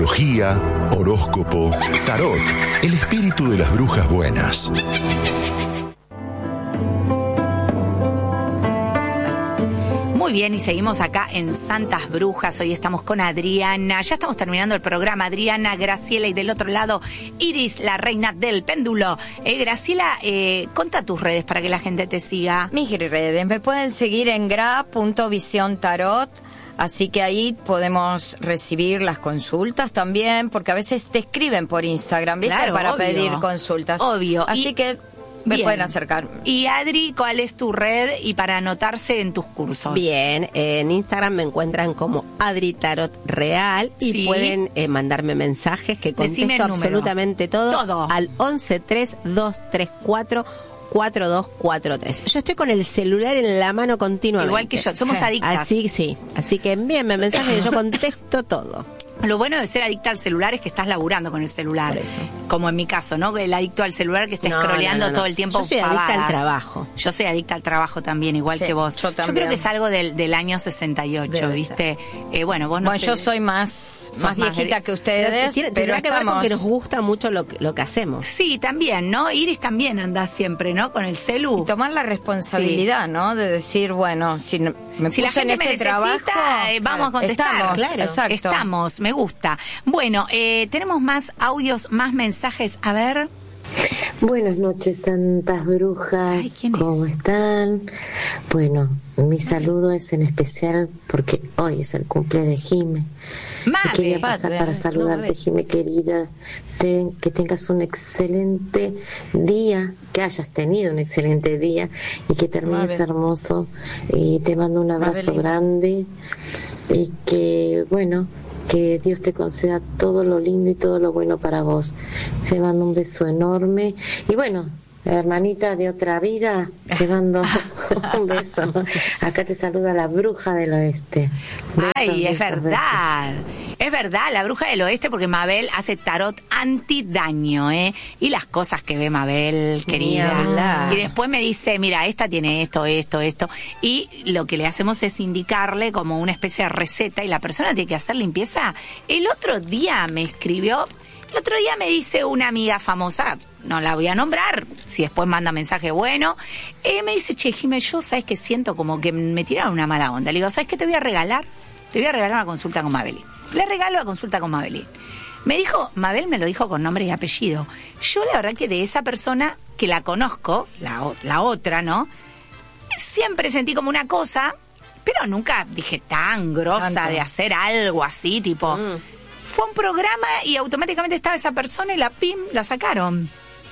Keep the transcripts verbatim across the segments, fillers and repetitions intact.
astrología, horóscopo, tarot, el espíritu de las brujas buenas. Muy bien, y seguimos acá en Santas Brujas. Hoy estamos con Adriana. Ya estamos terminando el programa. Adriana, Graciela y del otro lado, Iris, la reina del péndulo. Eh, Graciela, eh, conta tus redes para que la gente te siga. Mis redes, me pueden seguir en gra punto visión tarot. Así que ahí podemos recibir las consultas también, porque a veces te escriben por Instagram, ¿viste? Claro, para obvio, pedir consultas. Obvio. Así y... que... me Bien. pueden acercar. Y Adri, ¿cuál es tu red y para anotarse en tus cursos? Bien, eh, en Instagram me encuentran como Adri Tarot Real y Sí. pueden eh, mandarme mensajes que Decime el contesto número. absolutamente todo, Todo. al once tres dos tres cuatro cuatro dos cuatro tres. Yo estoy con el celular en la mano continuamente. Igual que yo, somos adictas. Así, sí. Así que envíenme mensajes y yo contesto todo. Lo bueno de ser adicta al celular es que estás laburando con el celular. Por eso. Como en mi caso, ¿no? El adicto al celular que está No, scrolleando no, no, no. todo el tiempo. Yo soy adicta pavadas. al trabajo. Yo soy adicta al trabajo también, igual Sí, que vos. yo también. creo que es algo del, del año sesenta y ocho, Debe ¿viste? Eh, bueno, vos no bueno, sé. yo soy más, Sos más más viejita de- que ustedes, Tiene- pero tendrá que ver con estamos... que nos gusta mucho lo que, lo que hacemos. Sí, también, ¿no? Iris también anda siempre, ¿no? Con el celu. Y tomar la responsabilidad, ¿no? De decir, bueno, si no- me Si puse la en gente este me necesita, trabajo, eh, vamos a contestar. Estamos, Claro, exacto. estamos, me gusta. Bueno, eh, tenemos más audios, más mensajes. A ver. Buenas noches, santas brujas. Ay, ¿quién es? ¿Cómo están? Bueno, mi saludo es en especial porque hoy es el cumple de Jime. Y quería Mave. pasar padre, para no, saludarte, Mave. Jime querida. Ten- que tengas un excelente día, que hayas tenido un excelente día y que termines Mave. hermoso. Y te mando un abrazo Mave linda. grande y que, bueno, que Dios te conceda todo lo lindo y todo lo bueno para vos. Te mando un beso enorme. Y bueno, hermanita de otra vida, te mando un beso. Acá te saluda la bruja del oeste. Besos, Ay, es besos, verdad. Es verdad, la bruja del oeste, porque Mabel hace tarot antidaño, ¿eh? Y las cosas que ve Mabel, querida. hablar. Y después me dice, mira, esta tiene esto, esto, esto. Y lo que le hacemos es indicarle como una especie de receta y la persona tiene que hacer limpieza. El otro día me escribió, el otro día me dice una amiga famosa, no la voy a nombrar, si después manda mensaje bueno, eh, me dice, che, Jimé, yo sabes que siento como que me tiraron una mala onda. Le digo, ¿sabes qué te voy a regalar? Te voy a regalar una consulta con Mabelín. Le regalo la consulta con Mabelín. Me dijo, Mabel me lo dijo con nombre y apellido. Yo la verdad que de esa persona que la conozco, la, o- la otra, ¿no? Siempre sentí como una cosa, pero nunca dije tan grosa Tanto. de hacer algo así, tipo... Mm. Fue un programa y automáticamente estaba esa persona y la pim, la sacaron.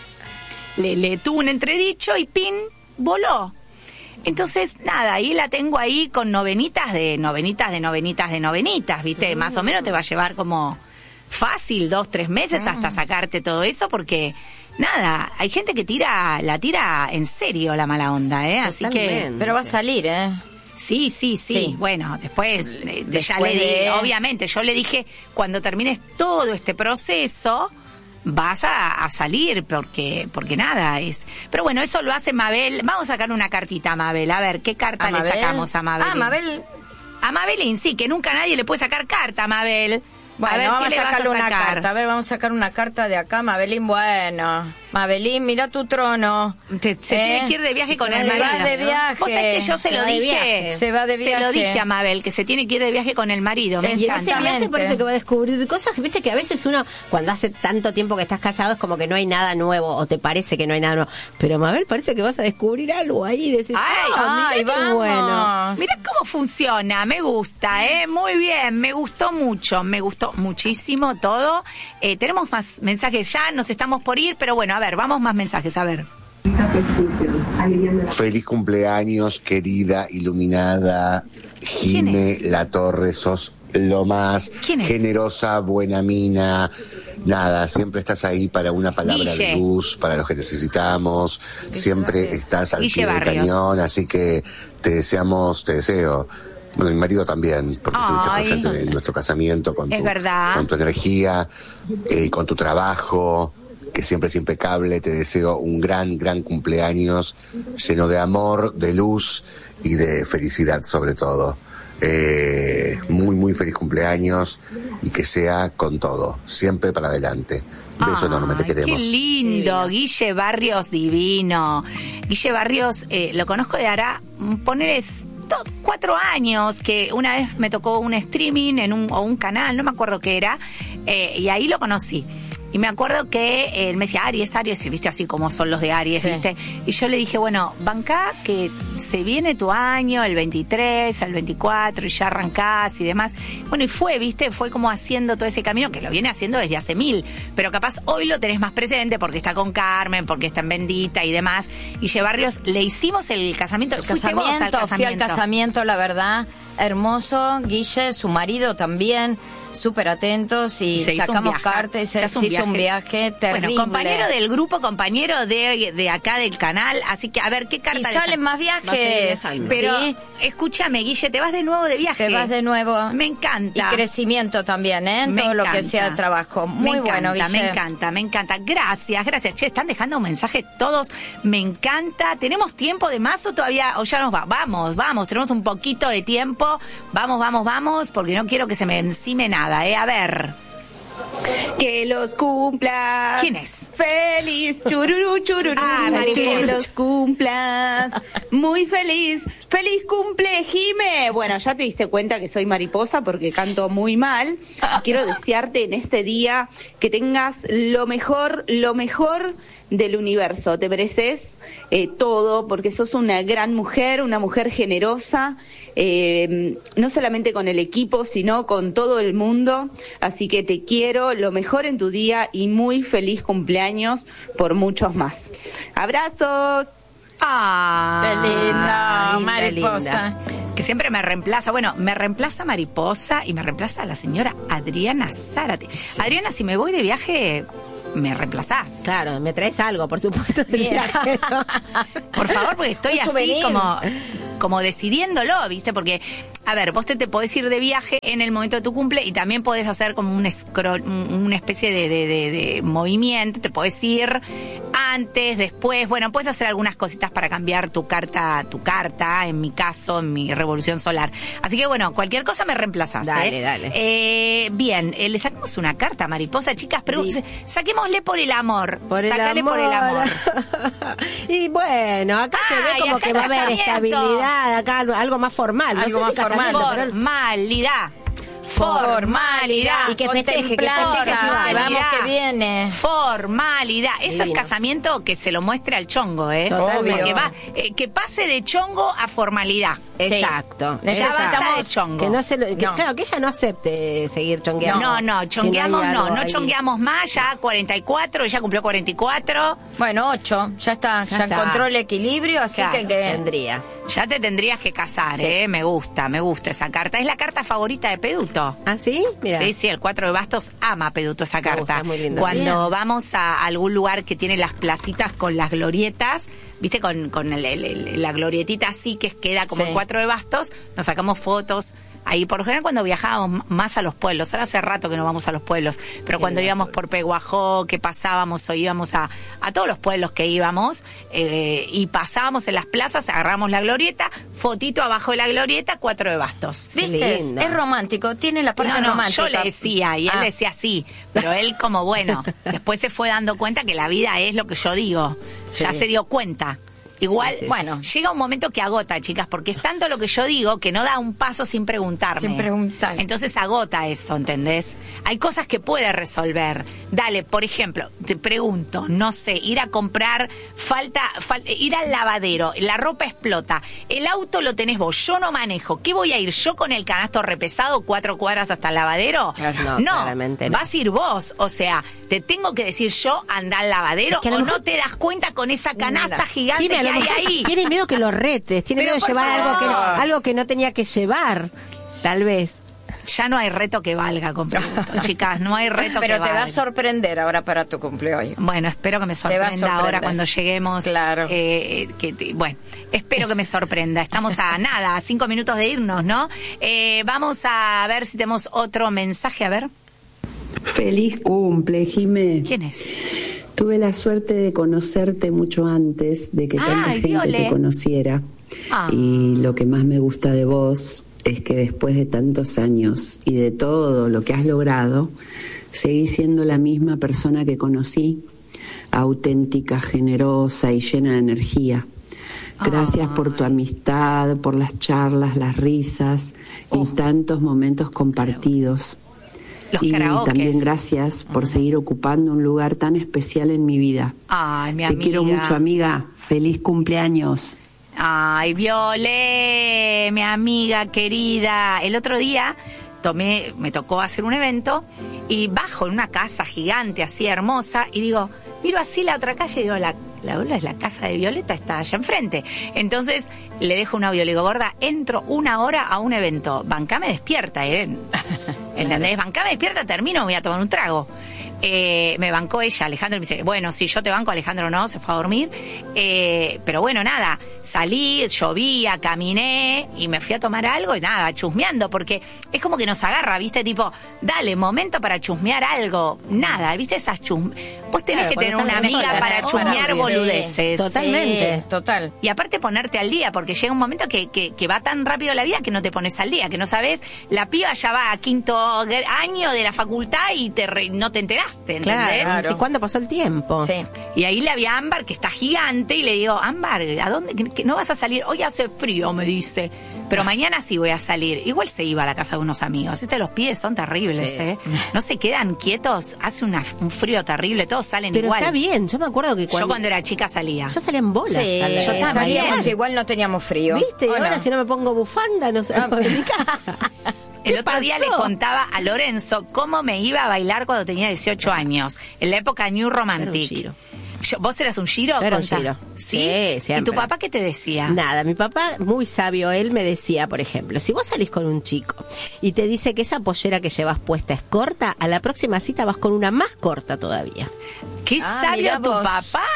Le, le tuvo un entredicho y pin, voló. Entonces, nada, ahí la tengo ahí con novenitas de novenitas de novenitas de novenitas, ¿viste? Más o menos te va a llevar como fácil dos, tres meses hasta sacarte todo eso porque, nada, hay gente que tira, la tira en serio la mala onda, ¿eh? Así que... Totalmente. Pero va a salir, ¿eh? Sí, sí, sí, Sí. Bueno, después, de- de- ya Después le di, de- obviamente, yo le dije, cuando termines todo este proceso, vas a, a salir, porque porque nada, es... Pero bueno, eso lo hace Mabel. Vamos a sacar una cartita a Mabel, a ver, ¿qué carta ¿A le Mabel? sacamos a Mabel? Ah, Mabel. A Mabelín, sí, que nunca nadie le puede sacar carta a Mabel. Bueno, a ver, vamos ¿qué a le vas a sacarle una sacar? carta. A ver, vamos a sacar una carta de acá, Mabelín. Bueno, Mabelín, mira tu trono. Te- se ¿Eh? tiene que ir de viaje con Se el va marido. de viaje. Vos sabés que yo se, Se lo va de dije. viaje. Se va de Se lo viaje. dije a Mabel, que se tiene que ir de viaje con el marido. Me Es- Y en encanta. ese viaje Exactamente. parece que va a descubrir cosas, viste que a veces uno, cuando hace tanto tiempo que estás casado, es como que no hay nada nuevo, o te parece que no hay nada nuevo. Pero Mabel, parece que vas a descubrir algo ahí, y decís, Ay, ah, ay, mirá qué vamos. bueno. Mirá cómo funciona, me gusta, ¿eh? Muy bien, me gustó mucho, me gustó muchísimo todo. Eh, tenemos más mensajes, ya nos estamos por ir, pero bueno, a ver, vamos más mensajes, a ver. Feliz cumpleaños, querida, iluminada, ¿Quién Jime es? La Torre, sos lo más ¿Quién es? generosa, buena mina, nada, siempre estás ahí para una palabra Guille. de luz, para los que necesitamos, siempre estás al Guille pie del Barrios. cañón, así que te deseamos, te deseo. Bueno, mi marido también, porque Ay. estuviste presente en nuestro casamiento con Es tu, verdad. con tu energía, eh, con tu trabajo, que siempre es impecable. Te deseo un gran, gran cumpleaños lleno de amor, de luz y de felicidad sobre todo. eh, muy, muy feliz cumpleaños y que sea con todo, siempre para adelante. Beso enorme, te queremos. Qué lindo, divino. Guille Barrios, divino. Guille Barrios, eh, lo conozco de hará, ponerles cuatro años, que una vez me tocó un streaming en un, o un canal, no me acuerdo qué era, eh, y ahí lo conocí. Y me acuerdo que él me decía, Aries, Aries, viste así como son los de Aries, sí. ¿Viste? Y yo le dije, bueno, bancá que se viene tu año, el veintitrés, el veinticuatro, y ya arrancás y demás. Bueno, y fue, viste, fue como haciendo todo ese camino, que lo viene haciendo desde hace mil, pero capaz hoy lo tenés más presente porque está con Carmen, porque está en Bendita y demás. Y Guille Barrios, le hicimos el casamiento. El casamiento, vos al casamiento? Fui al casamiento, la verdad, hermoso. Guille, su marido también, súper atentos, y se sacamos cartas, se, se, se hizo un viaje terrible. Bueno, compañero del grupo, compañero de, de acá del canal, así que a ver, ¿qué carta? Y salen más viajes. Pero ¿sí? Escúchame, Guille, te vas de nuevo de viaje. Te vas de nuevo. Me encanta. Y crecimiento también, ¿eh? En me todo encanta. Lo que sea trabajo. Muy me bueno, encanta, Guille. Me encanta, me encanta. Gracias, gracias. Che, están dejando un mensaje todos. Me encanta. ¿Tenemos tiempo de más o todavía, o ya nos va? Vamos, vamos, tenemos un poquito de tiempo. Vamos, vamos, vamos, porque no quiero que se me encime nada, ¿eh? A ver. Que los cumplas. ¿Quién es? Feliz, chururú, chururú. Ah, que los cumplas. Muy feliz. Feliz cumple, Jime. Bueno, ya te diste cuenta que soy mariposa porque canto muy mal. Quiero desearte en este día que tengas lo mejor, lo mejor del universo. Te mereces eh, todo, porque sos una gran mujer, una mujer generosa, eh, no solamente con el equipo, sino con todo el mundo. Así que te quiero, lo mejor en tu día y muy feliz cumpleaños por muchos más. Abrazos. Ah, qué linda, linda, mariposa. Linda. Que siempre me reemplaza, bueno, me reemplaza Mariposa y me reemplaza la señora Adriana Zárate. Sí. Adriana, si me voy de viaje, me reemplazás. Claro, me traes algo, por supuesto. De viaje, ¿no? Por favor, porque estoy así souvenir. como como decidiéndolo, ¿viste? Porque, a ver, vos te, te podés ir de viaje en el momento de tu cumple y también podés hacer como un scroll, una especie de, de, de, de movimiento. Te podés ir antes, después, bueno, puedes hacer algunas cositas para cambiar tu carta, tu carta, en mi caso, en mi revolución solar. Así que, bueno, cualquier cosa me reemplazás. Dale, ¿eh? dale. Eh, bien, eh, le sacamos una carta, Mariposa, chicas, pero sí. Saquémosle por el amor. Por el Sacale amor. por el amor. Y bueno, acá Ay, se ve como que va a haber estabilidad, acá algo más formal. No algo sé más si formal. Formalidad. Formalidad. Y que festeje, que festeje el vamos que viene. Formalidad. Eso Divino. Es casamiento que se lo muestre al chongo, ¿eh? Totalmente. Porque va, eh, que pase de chongo a formalidad. Exacto. Ya basta de chongo. Que no se lo, que, no. Claro, que ella no acepte seguir chongueando. No, no, chongueamos si no, no, no ahí. chongueamos más, ya cuarenta y cuatro, ella cumplió cuarenta y cuatro. Bueno, ocho, ya está, ya, Ya ya está. encontró el equilibrio, así Claro, que, que Tendría. Ya te tendrías que casar, Sí. ¿eh? Me gusta, me gusta esa carta. Es la carta favorita de Peduto. ¿Ah, sí? Mira. Sí, sí, el cuatro de bastos ama a Peduto esa Me carta. gusta, muy linda. Cuando Bien. vamos a algún lugar que tiene las placitas con las glorietas, viste, con, con el- el- el- la glorietita así que queda como Sí. el cuatro de bastos, nos sacamos fotos. Ahí, por lo general, cuando viajábamos más a los pueblos, ahora hace rato que no vamos a los pueblos, pero Qué cuando lindo íbamos pueblo. por Peguajó, que pasábamos o íbamos a, a todos los pueblos que íbamos, eh, y pasábamos en las plazas, agarramos la glorieta, fotito abajo de la glorieta, cuatro de bastos. ¿viste? lindo. Es romántico, tiene la parte No, no, romántica. yo le decía y él Ah. decía sí, pero él como bueno, después se fue dando cuenta que la vida es lo que yo digo, ya Sí. se dio cuenta. Igual, Sí, sí, sí. bueno, llega un momento que agota, chicas, porque es tanto lo que yo digo que no da un paso sin preguntarme. Sin preguntar. Entonces agota eso, ¿entendés? Hay cosas que puede resolver. Dale, por ejemplo, te pregunto, no sé, ir a comprar, falta, fal- ir al lavadero, la ropa explota, el auto lo tenés vos, yo no manejo, ¿qué voy a ir yo con el canasto repesado cuatro cuadras hasta el lavadero? Claro, no, claramente no. vas a ir vos, o sea, te tengo que decir yo, anda al lavadero, Es que a lo o mejor- no te das cuenta con esa canasta Mira, gigante Jimmy, a que lo hay mejor ahí. Tiene miedo que lo retes, tiene Pero miedo de por llevar algo que, no, favor. algo que no tenía que llevar, tal vez. Ya no hay reto que valga con Peduto, chicas, no hay reto Pero que te va valga. a sorprender ahora para tu cumpleaños. Bueno, espero que me Te va a sorprenda ahora sorprender. cuando lleguemos. Claro. eh, que, te- bueno, espero que me sorprenda. Estamos a nada, a cinco minutos de irnos, ¿no? Eh, vamos a ver si tenemos otro mensaje, a ver. Feliz cumple, Jimé. ¿Quién es? Tuve la suerte de conocerte mucho antes de que tanta Ay, gente Viole. te conociera. Ah. Y lo que más me gusta de vos es que después de tantos años y de todo lo que has logrado, seguís siendo la misma persona que conocí, auténtica, generosa y llena de energía. Gracias oh. por tu amistad, por las charlas, las risas oh. y tantos momentos compartidos. Los y karaokes. También gracias por uh-huh. seguir ocupando un lugar tan especial en mi vida. Ay, mi Te amiga. quiero mucho, amiga. Feliz cumpleaños. Ay, Violé, mi amiga querida. El otro día tomé, me tocó hacer un evento y bajo en una casa gigante, así hermosa, y digo, miro así la otra calle y digo, la, la, es la casa de Violeta, está allá enfrente. Entonces le dejo un audio, le digo, gorda, entro una hora a un evento, bancame despierta, ¿eh? ¿Entendés? Bancame despierta, termino, voy a tomar un trago. Eh, me bancó ella, Alejandro, y me dice, bueno, si yo te banco, Alejandro no, se fue a dormir. Eh, pero bueno, nada, salí, llovía, caminé y me fui a tomar algo y nada, chusmeando, porque es como que nos agarra, ¿viste? Tipo, dale, momento para chusmear algo. Nada, ¿viste? Esas chus... Vos tenés claro, que tener una amiga para chusmear boludeces. Sí, totalmente. Sí, total. Y aparte ponerte al día, porque llega un momento que, que, que va tan rápido la vida que no te pones al día, que no sabes, la piba ya va a quinto año de la facultad y te re, no te enteraste, ¿entendés? Claro. ¿Cuándo pasó el tiempo? Sí. Y ahí le había Ámbar, que está gigante, y le digo, Ámbar, ¿a dónde? ¿Que, que no vas a salir? Hoy hace frío, me dice. Pero mañana sí voy a salir. Igual se iba a la casa de unos amigos. Este, los pies son terribles, sí. ¿eh? No se quedan quietos, hace una, un frío terrible, todos salen Pero igual. Pero está bien, yo me acuerdo que cuando... Yo cuando era chica salía. Yo salía en bolas. Sí, salía. yo también. Salíamos, igual no teníamos frío. ¿Viste? Y ahora no? si no me pongo bufanda, no salgo de mi casa. El otro pasó? día le contaba a Lorenzo cómo me iba a bailar cuando tenía dieciocho años, en la época New Romantic. Yo, ¿Vos eras un giro? Yo era un giro. ¿Sí? Sí, siempre. ¿Y tu papá qué te decía? Nada, mi papá, muy sabio, él me decía, por ejemplo, si vos salís con un chico y te dice que esa pollera que llevas puesta es corta, a la próxima cita vas con una más corta todavía. ¡Qué ah, sabio tu vos.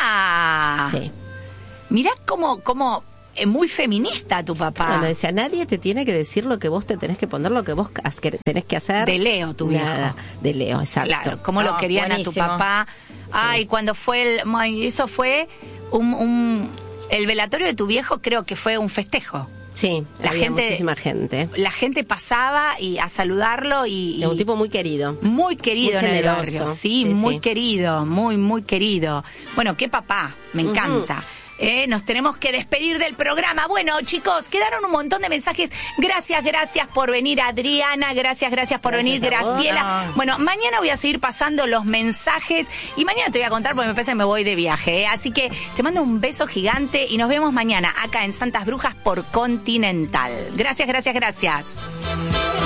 papá! Sí. Mirá cómo... cómo es muy feminista tu papá. No, me decía, nadie te tiene que decir lo que vos te tenés que poner, lo que vos tenés que hacer. De Leo, tu viejo. Nada, de Leo, exacto. Claro, cómo no, lo querían buenísimo. a tu papá. Ay, sí. Cuando fue el... Eso fue un, un... El velatorio de tu viejo creo que fue un festejo. Sí, la había gente, muchísima gente. La gente pasaba y a saludarlo y... De un tipo muy querido. Muy querido muy en generoso. el barrio. Sí, sí muy sí. querido, muy, muy querido. Bueno, qué papá, me encanta. Uh-huh. Eh, nos tenemos que despedir del programa. Bueno, chicos, quedaron un montón de mensajes. Gracias, gracias por venir, Adriana. Gracias, gracias por gracias venir, Graciela. No. Bueno, mañana voy a seguir pasando los mensajes y mañana te voy a contar porque me parece que me voy de viaje. ¿eh? Así que te mando un beso gigante y nos vemos mañana acá en Santas Brujas por Continental. Gracias, gracias, gracias.